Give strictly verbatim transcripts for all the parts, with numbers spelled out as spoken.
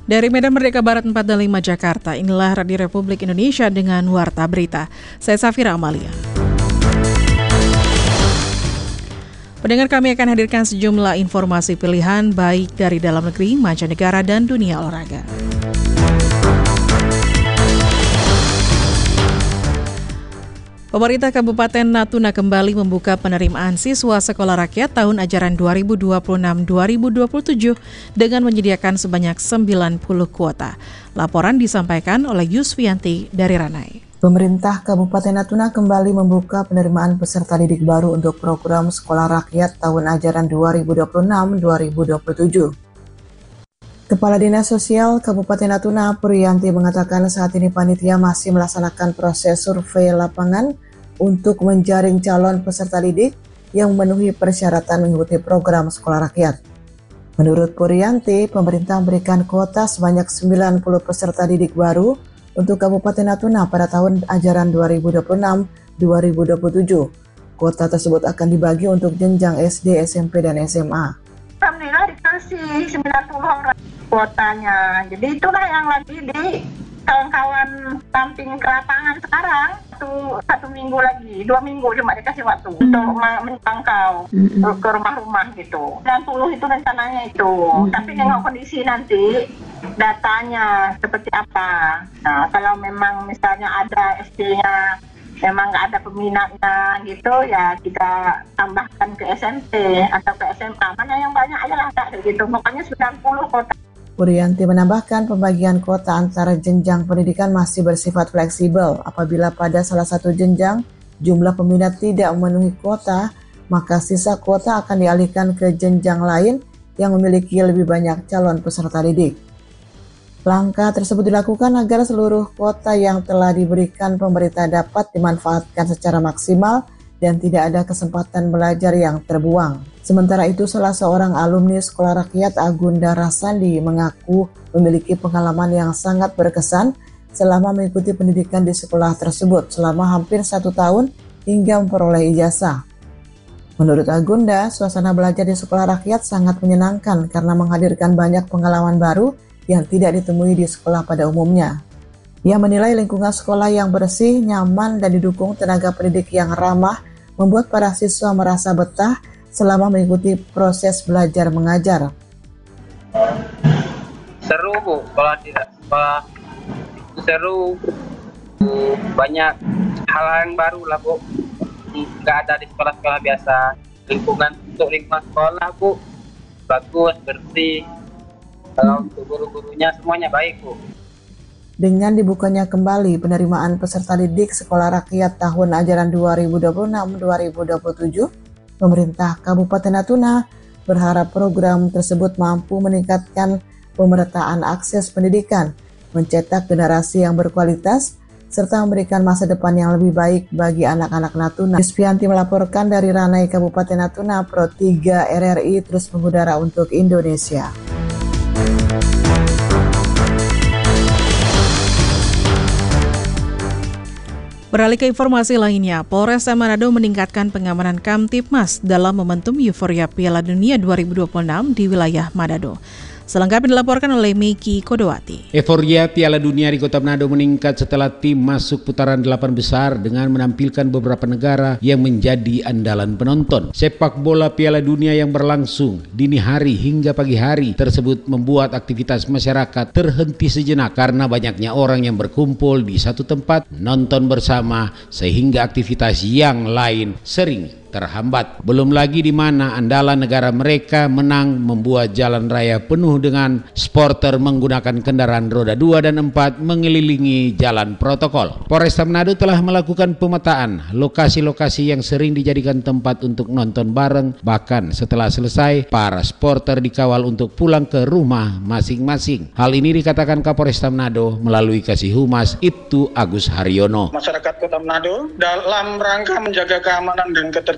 Dari Medan Merdeka Barat empat dan lima Jakarta, inilah Radio Republik Indonesia dengan Warta Berita. Saya Safira Amalia. Pendengar, kami akan hadirkan sejumlah informasi pilihan baik dari dalam negeri, mancanegara, dan dunia olahraga. Pemerintah Kabupaten Natuna kembali membuka penerimaan siswa sekolah rakyat tahun ajaran dua ribu dua puluh enam dua ribu dua puluh tujuh dengan menyediakan sebanyak sembilan puluh kuota. Laporan disampaikan oleh Yusvianti dari Ranai. Pemerintah Kabupaten Natuna kembali membuka penerimaan peserta didik baru untuk program sekolah rakyat tahun ajaran dua ribu dua puluh enam dua ribu dua puluh tujuh. Kepala Dinas Sosial Kabupaten Natuna, Puriyanti, mengatakan saat ini panitia masih melaksanakan proses survei lapangan untuk menjaring calon peserta didik yang memenuhi persyaratan mengikuti program sekolah rakyat. Menurut Puriyanti, pemerintah memberikan kuota sebanyak sembilan puluh peserta didik baru untuk Kabupaten Natuna pada tahun ajaran dua ribu dua puluh enam dua ribu dua puluh tujuh. Kuota tersebut akan dibagi untuk jenjang S D, S M P, dan S M A. Alhamdulillah dikasih sembilan puluh orang kuotanya. Jadi itulah yang lagi di kawan-kawan samping ke lapangan sekarang. Satu, satu minggu lagi, dua minggu cuma dikasih waktu mm. untuk menjangkau mm-hmm. ke rumah-rumah gitu. sembilan puluh itu rencananya itu. Mm-hmm. Tapi dengan kondisi nanti datanya seperti apa. Nah, kalau memang misalnya ada S D-nya memang nggak ada peminatnya gitu, ya kita tambahkan ke S M P atau ke S M A. Mana yang banyak aja lah gitu. Makanya sembilan puluh kota. Puriyanti menambahkan pembagian kuota antara jenjang pendidikan masih bersifat fleksibel. Apabila pada salah satu jenjang jumlah peminat tidak memenuhi kuota, maka sisa kuota akan dialihkan ke jenjang lain yang memiliki lebih banyak calon peserta didik. Langkah tersebut dilakukan agar seluruh kuota yang telah diberikan pemerintah dapat dimanfaatkan secara maksimal dan tidak ada kesempatan belajar yang terbuang. Sementara itu, salah seorang alumni sekolah rakyat, Agunda Rasandi, mengaku memiliki pengalaman yang sangat berkesan selama mengikuti pendidikan di sekolah tersebut selama hampir satu tahun hingga memperoleh ijazah. Menurut Agunda, suasana belajar di sekolah rakyat sangat menyenangkan karena menghadirkan banyak pengalaman baru yang tidak ditemui di sekolah pada umumnya. Ia menilai lingkungan sekolah yang bersih, nyaman, dan didukung tenaga pendidik yang ramah membuat para siswa merasa betah selama mengikuti proses belajar mengajar. Seru Bu, kalau tidak sekolah itu seru, banyak hal yang baru lah Bu, nggak ada di sekolah-sekolah biasa. Lingkungan untuk lingkungan sekolah Bu bagus, bersih. Kalau untuk guru-gurunya semuanya baik Bu. Dengan dibukanya kembali penerimaan peserta didik sekolah rakyat tahun ajaran dua ribu dua puluh enam dua ribu dua puluh tujuh, pemerintah Kabupaten Natuna berharap program tersebut mampu meningkatkan pemerataan akses pendidikan, mencetak generasi yang berkualitas, serta memberikan masa depan yang lebih baik bagi anak-anak Natuna. Yusvianti melaporkan dari Ranai, Kabupaten Natuna, Pro tiga R R I terus mengudara untuk Indonesia. Beralih ke informasi lainnya, Polresta Manado meningkatkan pengamanan Kamtipmas dalam momentum euforia Piala Dunia dua ribu dua puluh enam di wilayah Manado. Selengkapnya dilaporkan oleh Meiki Kodowati. Euforia Piala Dunia di Kota Manado meningkat setelah tim masuk putaran delapan besar dengan menampilkan beberapa negara yang menjadi andalan penonton. Sepak bola Piala Dunia yang berlangsung dini hari hingga pagi hari tersebut membuat aktivitas masyarakat terhenti sejenak karena banyaknya orang yang berkumpul di satu tempat nonton bersama sehingga aktivitas yang lain sering terhambat. Belum lagi di mana andalan negara mereka menang membuat jalan raya penuh dengan supporter menggunakan kendaraan roda dua dan empat mengelilingi jalan protokol. Polresta Manado telah melakukan pemetaan lokasi-lokasi yang sering dijadikan tempat untuk nonton bareng, bahkan setelah selesai para supporter dikawal untuk pulang ke rumah masing-masing. Hal ini dikatakan Kapolresta Manado melalui Kasih Humas Ibtu Agus Haryono. Masyarakat Kota Manado dalam rangka menjaga keamanan dan ketertiban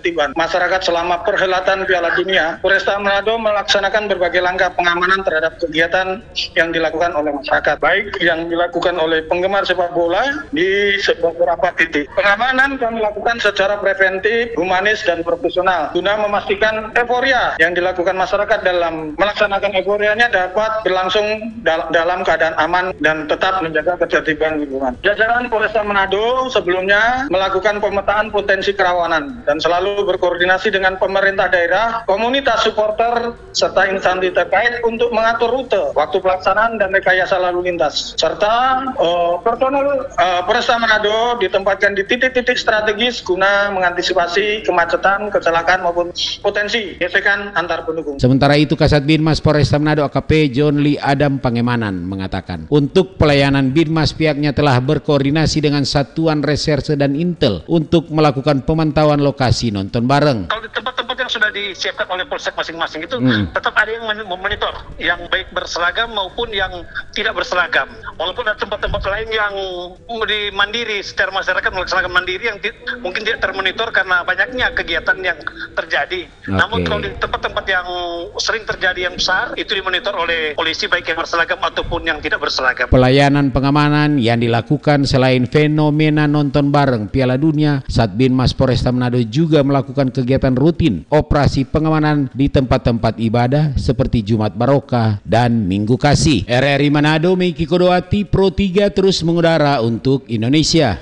ketertiban masyarakat selama perhelatan Piala Dunia, Polresta Manado melaksanakan berbagai langkah pengamanan terhadap kegiatan yang dilakukan oleh masyarakat, baik yang dilakukan oleh penggemar sepak bola di beberapa titik. Pengamanan kami lakukan secara preventif, humanis, dan profesional guna memastikan euforia yang dilakukan masyarakat dalam melaksanakan euforianya dapat berlangsung dal- dalam keadaan aman dan tetap menjaga ketertiban lingkungan. Jajaran Polresta Manado sebelumnya melakukan pemetaan potensi kerawanan dan selalu berkoordinasi dengan pemerintah daerah, komunitas supporter, serta instansi terkait untuk mengatur rute, waktu pelaksanaan, dan rekayasa lalu lintas. Serta uh, personel uh, Polresta Manado ditempatkan di titik-titik strategis guna mengantisipasi kemacetan, kecelakaan maupun potensi gesekan antar pendukung. Sementara itu, Kasat Binmas Polresta Manado A K P John Lee Adam Pangemanan mengatakan, untuk pelayanan Binmas pihaknya telah berkoordinasi dengan Satuan Reserse dan Intel untuk melakukan pemantauan lokasi nonton bareng. Kalau di tempat-tempat yang sudah disiapkan oleh polsek masing-masing itu hmm. tetap ada yang memonitor, yang baik berseragam maupun yang tidak berseragam. Walaupun ada tempat-tempat lain yang di mandiri, secara masyarakat melaksanakan mandiri yang ti- mungkin tidak termonitor karena banyaknya kegiatan yang terjadi. Okay. Namun kalau di tempat-tempat yang sering terjadi yang besar, itu dimonitor oleh polisi baik yang berseragam ataupun yang tidak berseragam. Pelayanan pengamanan yang dilakukan selain fenomena nonton bareng Piala Dunia, Satbinmas Polresta Manado juga melakukan kegiatan rutin operasi pengamanan di tempat-tempat ibadah seperti Jumat Barokah dan Minggu Kasih. R R I Manado, Meiki Kodoati, Pro tiga terus mengudara untuk Indonesia.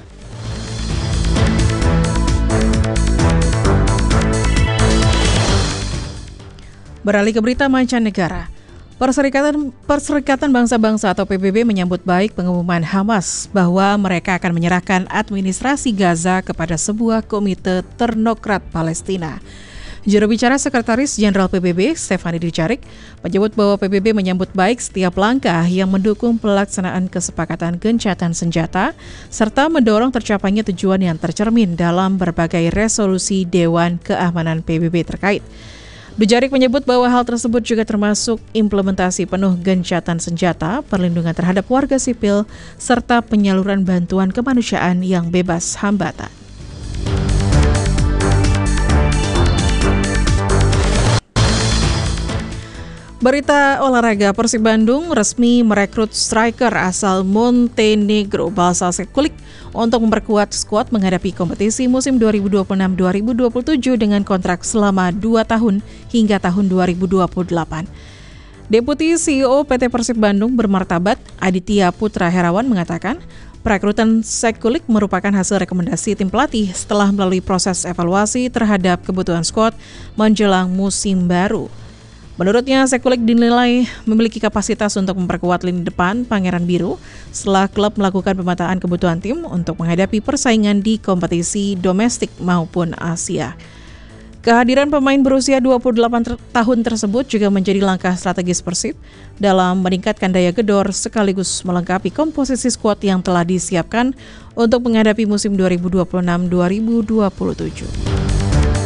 Beralih ke berita mancanegara. Perserikatan Perserikatan Bangsa-Bangsa atau P B B menyambut baik pengumuman Hamas bahwa mereka akan menyerahkan administrasi Gaza kepada sebuah komite teknokrat Palestina. Juru bicara Sekretaris Jenderal P B B, Stefani Dujarric, menyebut bahwa P B B menyambut baik setiap langkah yang mendukung pelaksanaan kesepakatan gencatan senjata serta mendorong tercapainya tujuan yang tercermin dalam berbagai resolusi Dewan Keamanan P B B terkait. Dujarric menyebut bahwa hal tersebut juga termasuk implementasi penuh gencatan senjata, perlindungan terhadap warga sipil, serta penyaluran bantuan kemanusiaan yang bebas hambatan. Berita olahraga, Persib Bandung resmi merekrut striker asal Montenegro Balsal Sekulik untuk memperkuat skuad menghadapi kompetisi musim dua ribu dua puluh enam dua ribu dua puluh tujuh dengan kontrak selama dua tahun hingga tahun dua ribu dua puluh delapan. Deputi C E O P T Persib Bandung bermartabat Aditya Putra Herawan mengatakan, perekrutan Sekulik merupakan hasil rekomendasi tim pelatih setelah melalui proses evaluasi terhadap kebutuhan skuad menjelang musim baru. Menurutnya, Sekulik dinilai memiliki kapasitas untuk memperkuat lini depan Pangeran Biru setelah klub melakukan pemetaan kebutuhan tim untuk menghadapi persaingan di kompetisi domestik maupun Asia. Kehadiran pemain berusia dua puluh delapan ter- tahun tersebut juga menjadi langkah strategis Persib dalam meningkatkan daya gedor sekaligus melengkapi komposisi skuad yang telah disiapkan untuk menghadapi musim dua ribu dua puluh enam dua ribu dua puluh tujuh.